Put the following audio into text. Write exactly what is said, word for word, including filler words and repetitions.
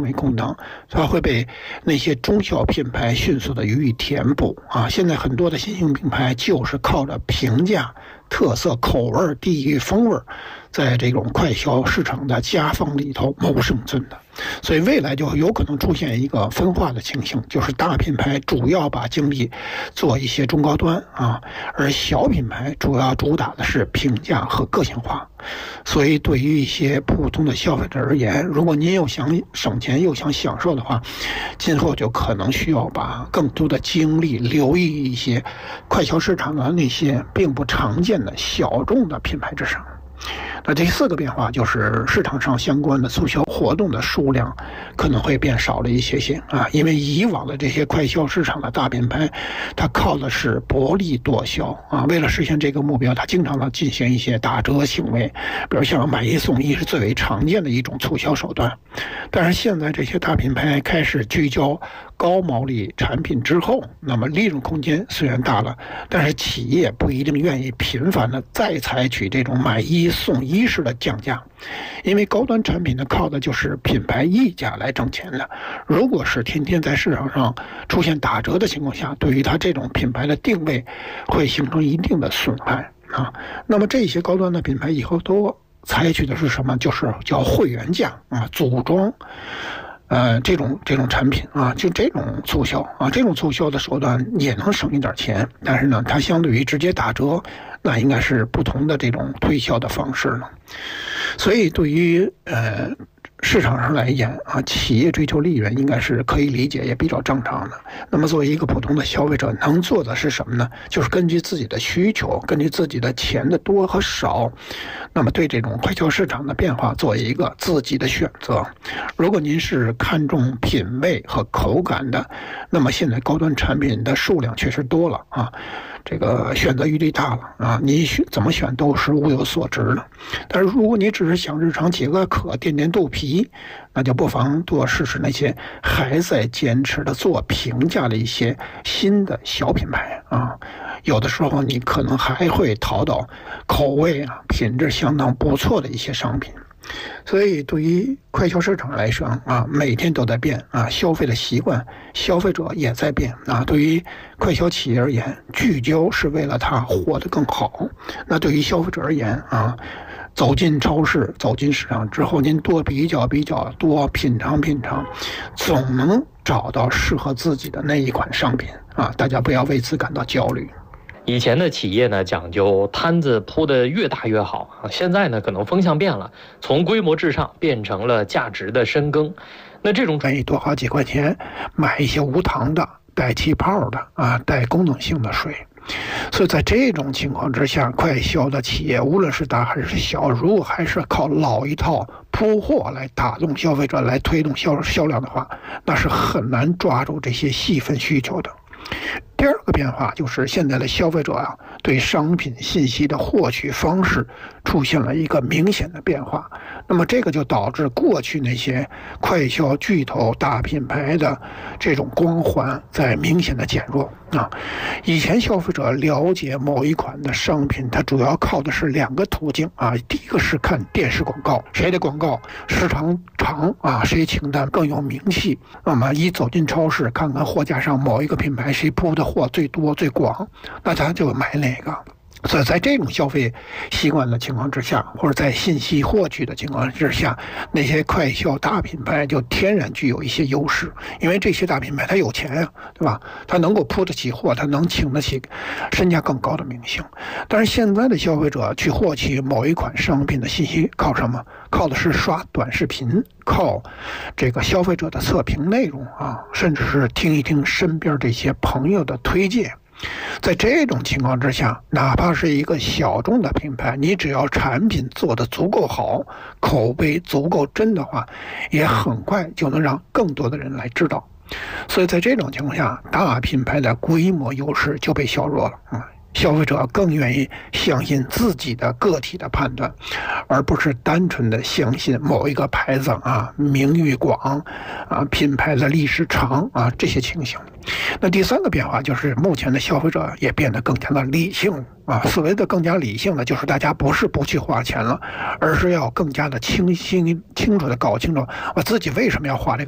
成为空档，它会被那些中小品牌迅速的予以填补啊。现在很多的新兴品牌就是靠着平价、特色、口味、地域风味，在这种快消市场的夹缝里头谋生存的。所以未来就有可能出现一个分化的情形，就是大品牌主要把精力做一些中高端啊，而小品牌主要主打的是平价和个性化。所以对于一些普通的消费者而言，如果您又想省钱又想享受的话，今后就可能需要把更多的精力留意一些快消市场的那些并不常见的小众的品牌之上。那第四个变化就是市场上相关的促销活动的数量可能会变少了一些些啊，因为以往的这些快消市场的大品牌，它靠的是薄利多销啊，为了实现这个目标，它经常的进行一些打折行为，比如像买一送一是最为常见的一种促销手段。但是现在这些大品牌开始聚焦高毛利产品之后，那么利润空间虽然大了，但是企业不一定愿意频繁的再采取这种买一送一式的降价，因为高端产品呢靠的就是品牌溢价来挣钱的。如果是天天在市场上出现打折的情况下，对于它这种品牌的定位会形成一定的损害啊。那么这些高端的品牌以后都采取的是什么？就是叫会员价啊，组装。呃，这种这种产品啊，就这种促销啊，这种促销的手段也能省一点钱，但是呢，它相对于直接打折，那应该是不同的这种推销的方式了。所以对于呃市场上来言啊，企业追求利润应该是可以理解，也比较正常的。那么作为一个普通的消费者，能做的是什么呢？就是根据自己的需求，根据自己的钱的多和少，那么对这种快消市场的变化做一个自己的选择。如果您是看重品味和口感的，那么现在高端产品的数量确实多了啊，这个选择余地大了啊，你选怎么选都是物有所值的。但是如果你只是想日常解个渴、垫垫肚皮，那就不妨多试试那些还在坚持的做平价的一些新的小品牌啊，有的时候你可能还会淘到口味啊、品质相当不错的一些商品。所以对于快消市场来说啊，每天都在变啊，消费的习惯，消费者也在变啊。对于快消企业而言，聚焦是为了它活得更好。那对于消费者而言啊，走进超市，走进市场之后，您多比较比较，多品尝品尝，总能找到适合自己的那一款商品啊。大家不要为此感到焦虑。 以前的企业呢讲究摊子铺得越大越好啊，现在呢可能风向变了，从规模至上变成了价值的深耕。那这种愿意多花几块钱买一些无糖的、带气泡的啊、带功能性的水。所以在这种情况之下，快消的企业无论是大还是小，如果还是靠老一套铺货来打动消费者，来推动销销量的话，那是很难抓住这些细分需求的。第二个变化就是现在的消费者啊，对商品信息的获取方式出现了一个明显的变化。那么这个就导致过去那些快消巨头大品牌的这种光环在明显的减弱啊。以前消费者了解某一款的商品，它主要靠的是两个途径啊。第一个是看电视广告，谁的广告时长长啊，谁清单更有名气。那么一走进超市，看看货架上某一个品牌谁铺的货最多最广，那他就买哪个。所以在这种消费习惯的情况之下，或者在信息获取的情况之下，那些快消大品牌就天然具有一些优势，因为这些大品牌它有钱呀、啊，对吧？它能够铺得起货，它能请得起身价更高的明星。但是现在的消费者去获取某一款商品的信息，靠什么？靠的是刷短视频，靠这个消费者的测评内容啊，甚至是听一听身边这些朋友的推荐。在这种情况之下，哪怕是一个小众的品牌，你只要产品做得足够好，口碑足够真的话，也很快就能让更多的人来知道。所以在这种情况下，大品牌的规模优势就被削弱了啊。消费者更愿意相信自己的个体的判断，而不是单纯的相信某一个牌子啊名誉广啊品牌的历史长啊这些情形。那第三个变化就是目前的消费者也变得更加的理性啊，所谓的更加理性的就是大家不是不去花钱了，而是要更加的清晰清楚的搞清楚我自己为什么要花这个